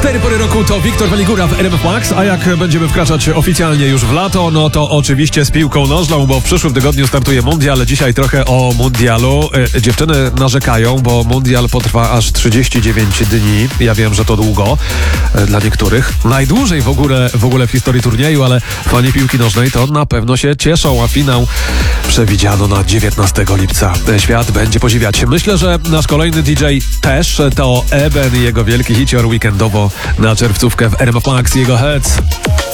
4 pory roku to Wiktor Waligura w RMF Max, a jak będziemy wkraczać oficjalnie już w lato, no to oczywiście z piłką nożną, bo w przyszłym tygodniu startuje mundial. Dzisiaj trochę o mundialu. Dziewczyny narzekają, bo mundial potrwa aż 39 dni. Ja wiem, że to długo dla niektórych. Najdłużej w ogóle w historii turnieju, ale fani piłki nożnej to na pewno się cieszą, a finał przewidziano na 19 lipca. Świat będzie podziwiać. Myślę, że nasz kolejny DJ też to Eben i jego wielki hicior weekendowo na czerwcówkę w RMF Max, jego Heads.